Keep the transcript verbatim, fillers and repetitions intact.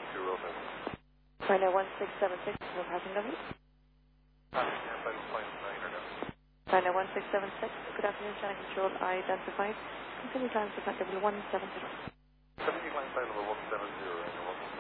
two Roseland. China one six seven six, no passing W. Ah, yeah, but it's fine. I heard it. China one six seven six, good afternoon, China Control identified. Continue climb to W one seven six. Continue climb flight level one seven zero.